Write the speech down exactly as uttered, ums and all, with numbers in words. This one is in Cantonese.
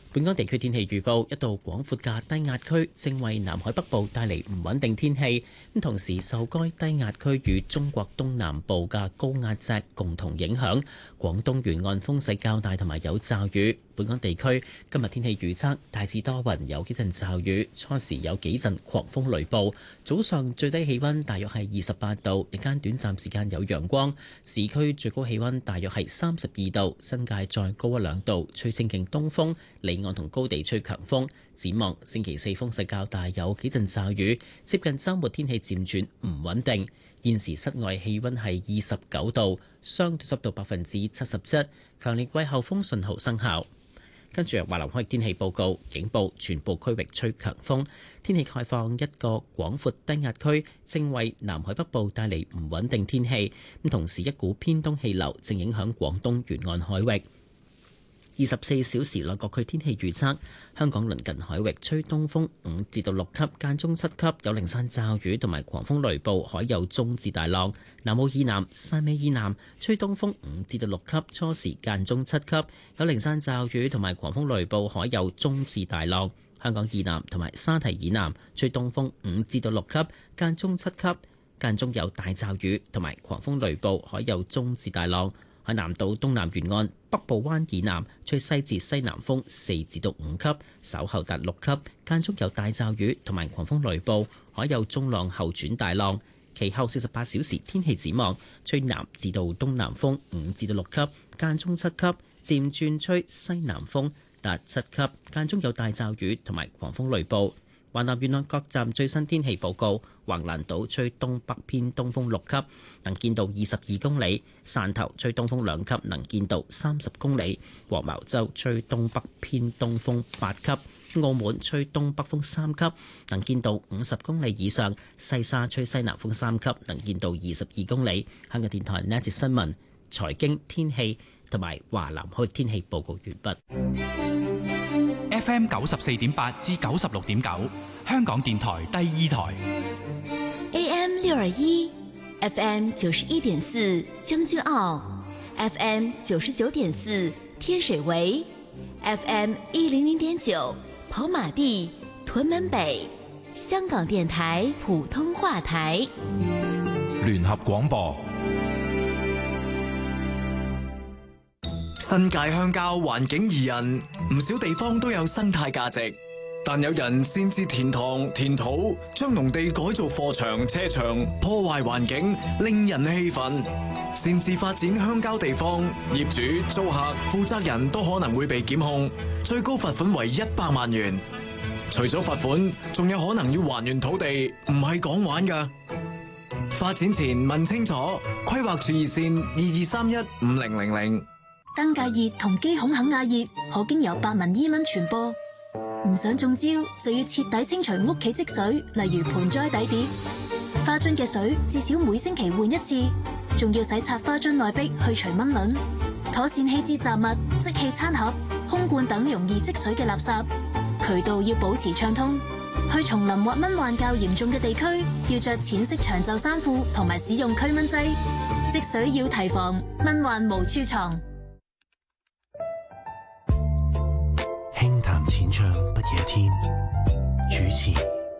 本港地區天氣預報：一道廣闊嘅低壓區正為南海北部帶嚟唔穩定天氣，咁同時受該低壓區與中國東南部嘅高壓脊共同影響，廣東沿岸風勢較大同埋有驟雨。本港地區今日天氣預測大致多雲，有幾陣驟雨，初時有幾陣狂風雷暴。早上最低氣溫大約係二十八度，日間短暫時間有陽光。市區最高氣溫大約係三十二度，新界再高一兩度，吹清勁東風，離岸同高地吹強風。展望星期四風勢較大，有幾陣驟雨，接近週末天氣漸轉唔穩定。現時室外氣溫係二十九度，相對濕度百分之七十七，強烈季候風信號生效。跟住華南海域天氣報告，警報全部區域吹強風，天氣概況，一個廣闊低壓區正為南海北部帶嚟唔穩定天氣，咁同時一股偏東氣流正影響廣東沿岸海域。二十四小時內各區天氣預測：香港鄰近海域吹東風五至到六級，間中七級，有零散驟雨同埋狂風雷暴，海有中至大浪。南澳以南、汕尾以南吹東風五至到六級，初時間中七級，有零散驟雨同埋狂風雷暴，海有中至大浪。香港以南同埋沙堤以南吹東風五至到六級，間中七級，間中有大驟雨同埋狂風雷暴，海有中至大浪。海南島東南沿岸、北部灣以南吹西至西南風四至到五級，稍後達六級，間中有大驟雨同埋狂風雷暴，海有中浪後轉大浪。其後四十八小時天氣展望，吹南至到東南風五至到六級，間中七級，漸轉吹西南風達七級，間中有大驟雨同埋狂風雷暴。華南沿岸各站最新天氣報告：橫瀾島吹東北偏東風六級，能見度二十二公里；汕頭吹東風兩級，能見度三十公里；黃茅洲吹東北偏東風八級；澳門吹東北風三級，能見度五十公里以上；西沙吹西南風三級，能見度二十二公里。香港電台呢一節新聞、財經、天氣同埋華南海域天氣報告完畢。 F M 九十四點八至九十六點九，香港電台第二台。 A M 六二一，F M 九十一點四將軍澳 ，F M 九十九點四天水圍 ，F M 一零零點九跑馬地屯門北，香港電台普通話台。 聯合廣播。 新界鄉郊環境宜人，唔少地方都有生態價值，但有人擅自填塘填土，將農地改做貨場車場，破壞環境，令人氣憤。擅自發展鄉郊地方，業主、租客、負責人都可能會被檢控，最高罰款為一百萬元。除咗罰款，仲有可能要還原土地，唔係講玩㗎。發展前問清楚，規劃處熱線二二三一五零零零。 登革熱同肌孔肯亞熱可經由白紋伊蚊傳播，唔想中招就要徹底清除屋企積水，例如盆栽底碟、花樽嘅水，至少每星期換一次，仲要洗擦花樽內壁去除蚊卵，妥善棄置雜物、即棄餐盒、空罐等容易積水嘅垃圾，渠道要保持暢通。去叢林或蚊患較嚴重嘅地區，要着淺色長袖衫褲同埋使用驅蚊劑，積水要提防，蚊患無處藏。 輕談淺唱不夜天，主持